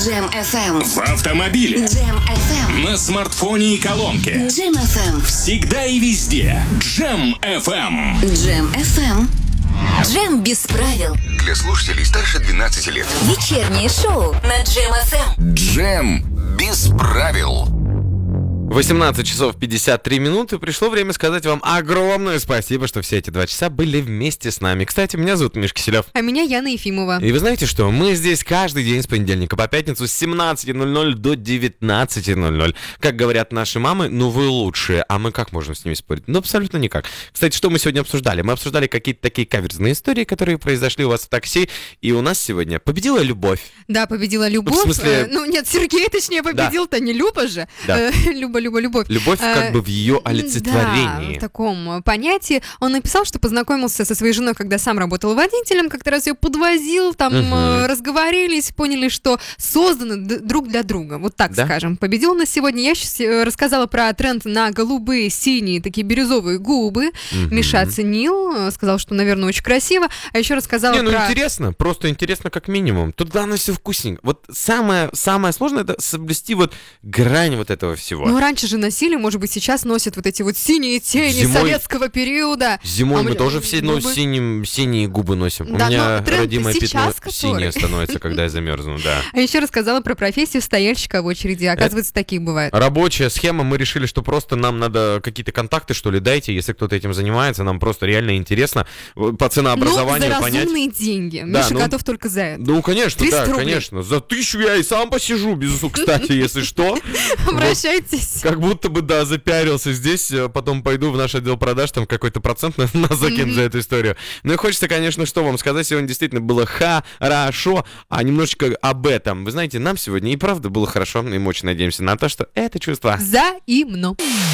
Джем FM. В автомобиле. Джем FM. На смартфоне и колонке. Джем FM. Всегда и везде. Джем FM. Джем FM. Джем без правил. Для слушателей старше 12 лет. Вечернее шоу на Джем FM. Джем без правил. 18 часов 53 минуты. Пришло время сказать вам огромное спасибо, что все эти 2 часа были вместе с нами. Кстати, меня зовут Миш Киселев. А меня Яна Ефимова. И вы знаете что? Мы здесь каждый день с понедельника по пятницу с 17:00 до 19:00. Как говорят наши мамы, ну вы лучшие. А мы как можем с ними спорить? Ну абсолютно никак. Кстати, что мы сегодня обсуждали? Мы обсуждали какие-то такие каверзные истории, которые произошли у вас в такси. И у нас сегодня победила любовь. Да, победила любовь. В смысле... нет, Сергей, точнее, победил-то не Люба же. Да. Любовь. Любовь как бы в ее олицетворении. Да, в таком понятии. Он написал, что познакомился со своей женой, когда сам работал водителем, как-то раз ее подвозил, там разговорились, поняли, что созданы друг для друга. Вот так скажем. Победил он нас сегодня. Я сейчас рассказала про тренд на голубые, синие, такие бирюзовые губы. Миша оценил, сказал, что, наверное, очень красиво. А еще рассказала про... интересно, просто интересно как минимум. Тут главное все вкусненько. Вот самое сложное — это соблюсти вот грань вот этого всего. Ну, раньше же носили, может быть, сейчас носят вот эти вот синие тени советского периода. Зимой мы тоже все синие губы носим. Да, у меня тренд родимое пятно который... синее становится, когда я замерзну, да. А еще рассказала про профессию стояльщика в очереди. Оказывается, таких бывает. Рабочая схема. Мы решили, что просто нам надо какие-то контакты, что ли, дайте, если кто-то этим занимается. Нам просто реально интересно по ценообразованию за понять. разумные деньги. Да, Миша готов только за это. Ну, конечно, 300 да, рублей. конечно. За 1000 я и сам посижу, кстати, если что. Обращайтесь. Как будто бы, да, запиарился здесь, потом пойду в наш отдел продаж, там какой-то процент нас закинут за эту историю. Ну и хочется, конечно, что вам сказать, сегодня действительно было хорошо, а немножечко об этом. Вы знаете, нам сегодня и правда было хорошо, и мы очень надеемся на то, что это чувство Взаимно.